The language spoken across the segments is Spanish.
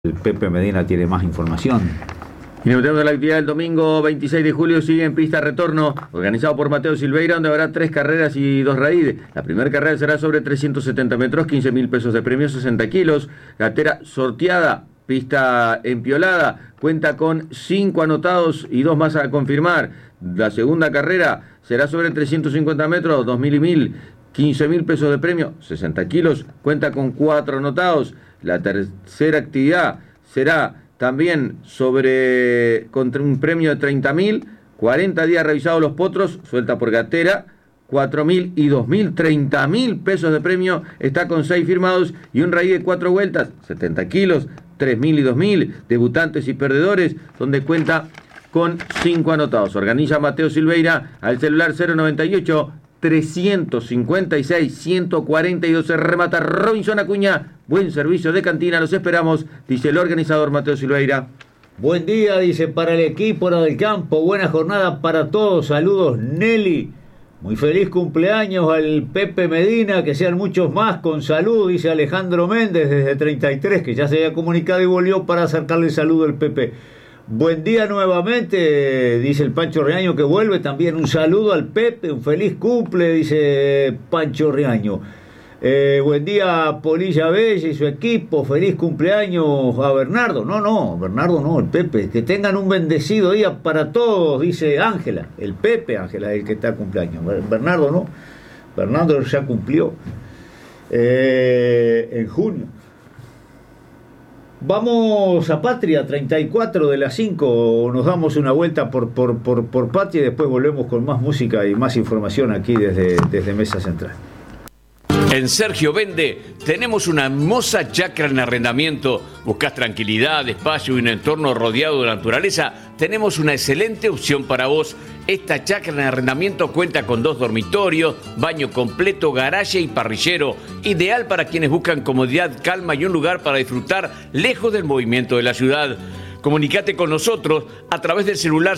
El Pepe Medina tiene más información. Y nos metemos en la actividad del domingo 26 de julio. Sigue en pista retorno, organizado por Mateo Silveira, donde habrá 3 carreras y 2 raíces. La primera carrera será sobre 370 metros, 15.000 pesos de premio, 60 kilos. Gatera sorteada, pista empiolada, cuenta con 5 anotados y 2 más a confirmar. La segunda carrera será sobre 350 metros, 2.000 y 1.000, 15.000 pesos de premio, 60 kilos, cuenta con 4 anotados. La tercera actividad será también con un premio de 30.000, 40 días revisados los potros, suelta por Gatera, 4.000 y 2.000, 30.000 pesos de premio, está con 6 firmados y un raíz de 4 vueltas, 70 kilos, 3.000 y 2.000, debutantes y perdedores, donde cuenta con 5 anotados. Organiza Mateo Silveira al celular 098 356 142. Se remata Robinson Acuña. Buen servicio de cantina, los esperamos, dice el organizador Mateo Silveira. Buen día, dice, para el equipo del campo. Buena jornada para todos. Saludos, Nelly. Muy feliz cumpleaños al Pepe Medina, que sean muchos más, con salud, dice Alejandro Méndez desde 33, que ya se había comunicado y volvió para acercarle el saludo al Pepe. Buen día nuevamente, dice el Pancho Riaño, que vuelve. También un saludo al Pepe, un feliz cumple, dice Pancho Riaño. Buen día, Polilla Bella y su equipo. Feliz cumpleaños a Bernardo. Bernardo no, el Pepe. Que tengan un bendecido día para todos, dice Ángela. El Pepe, Ángela, es el que está cumpleaños. Bernardo no. Bernardo ya cumplió en junio. Vamos a Patria, 34 de las 5. Nos damos una vuelta por Patria y después volvemos con más música y más información aquí desde Mesa Central. En Sergio Vende tenemos una hermosa chacra en arrendamiento. ¿Buscas tranquilidad, espacio y un entorno rodeado de naturaleza? Tenemos una excelente opción para vos. Esta chacra en arrendamiento cuenta con 2 dormitorios, baño completo, garaje y parrillero. Ideal para quienes buscan comodidad, calma y un lugar para disfrutar lejos del movimiento de la ciudad. Comunicate con nosotros a través del celular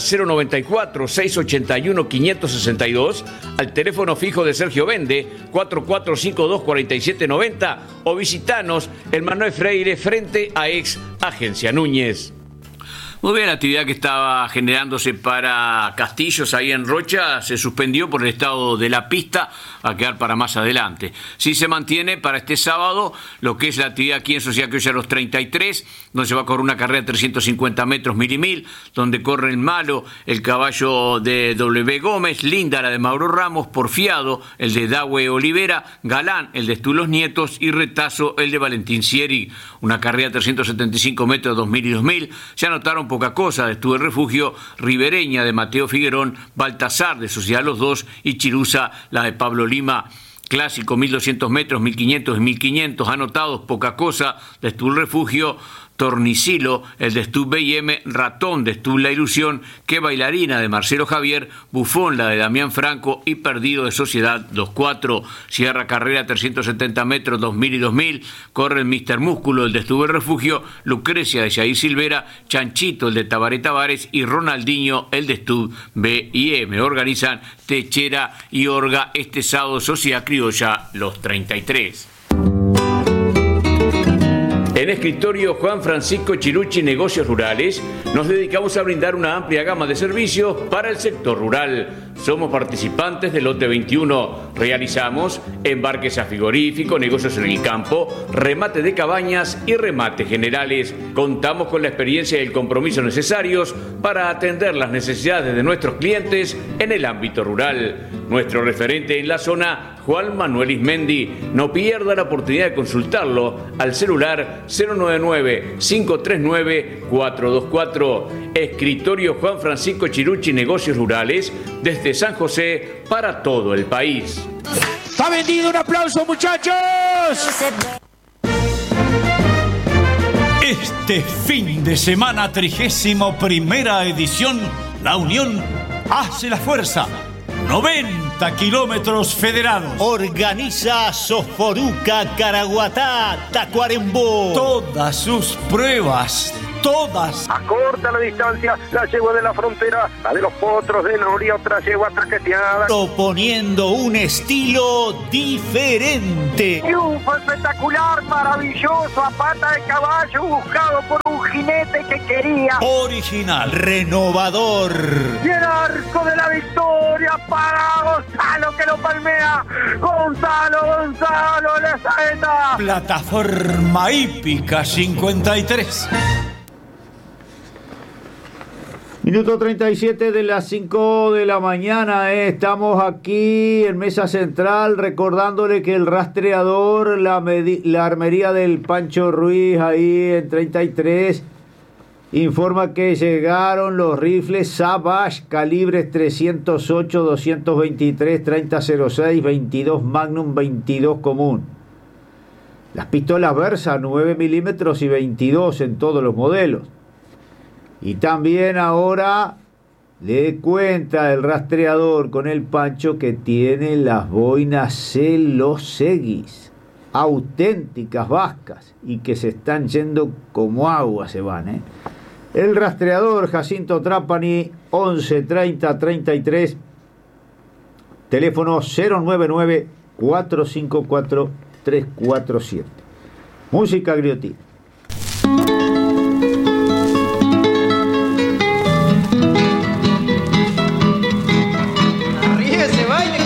094-681-562, al teléfono fijo de Sergio Vende, 4452-4790, o visitanos en Manuel Freire frente a ex Agencia Núñez. Muy bien, la actividad que estaba generándose para Castillos ahí en Rocha se suspendió por el estado de la pista, va a quedar para más adelante. Sí se mantiene para este sábado lo que es la actividad aquí en Sociedad Criolla Los 33, donde se va a correr una carrera de 350 metros 1.000 y 1.000, donde corre el Malo, el caballo de W. Gómez, Linda, la de Mauro Ramos, Porfiado, el de Dahue Olivera, Galán, el de Estulos Nietos y Retazo, el de Valentín Sieri. Una carrera de 375 metros 2.000 y 2.000. Se anotaron poca cosa de Estuve Refugio, Ribereña de Mateo Figuerón, Baltasar de Sociedad Los Dos y Chirusa, la de Pablo Lima. Clásico 1.200 metros, 1.500 y 1.500 anotados, poca cosa de Estuve Refugio, Tornicilo, el de Stub B&M, Ratón de Stub La Ilusión, Que Bailarina de Marcelo Javier, Bufón la de Damián Franco y Perdido de Sociedad 2-4. Cierra carrera 370 metros 2.000 y 2.000, corre el Mr. Músculo, el de Stub Refugio, Lucrecia de Jair Silvera, Chanchito el de Tabaré Tavares y Ronaldinho el de Stub B&M. Organizan Techera y Orga este sábado Sociedad Criolla Los 33. En Escritorio Juan Francisco Chirucci Negocios Rurales nos dedicamos a brindar una amplia gama de servicios para el sector rural. Somos participantes del lote 21. Realizamos embarques a frigorífico, negocios en el campo, remate de cabañas y remates generales. Contamos con la experiencia y el compromiso necesarios para atender las necesidades de nuestros clientes en el ámbito rural. Nuestro referente en la zona, Juan Manuel Ismendi. No pierda la oportunidad de consultarlo al celular 099-539-424. Escritorio Juan Francisco Chirucci Negocios Rurales, desde San José para todo el país. ¡Está vendido! ¡Un aplauso, muchachos! Este fin de semana, 31ª edición, La Unión hace la fuerza. 90 kilómetros federados. Organiza Soforuca, Caraguatá, Tacuarembó. Todas sus pruebas todas. Acorta la distancia, la yegua de la frontera, la de los potros de Noria, otra yegua traqueteada. Proponiendo un estilo diferente. Triunfo espectacular, maravilloso, a pata de caballo, buscado por un jinete que quería. Original, renovador. Y el arco de la victoria para Gonzalo que lo palmea. Gonzalo, la saeta. Plataforma hípica 53. Minuto 37 de las 5 de la mañana. Estamos aquí en Mesa Central recordándole que el rastreador, la armería del Pancho Ruiz ahí en 33, informa que llegaron los rifles Savage calibres 308, 223, 3006, 22 Magnum, 22 común. Las pistolas Versa 9 milímetros y 22 en todos los modelos. Y también ahora le cuenta el rastreador con el Pancho que tiene las boinas Celoseguis, auténticas vascas, y que se están yendo como agua, se van, El rastreador Jacinto Trapani, 11 30 33, teléfono 099 454 347. Música griotina.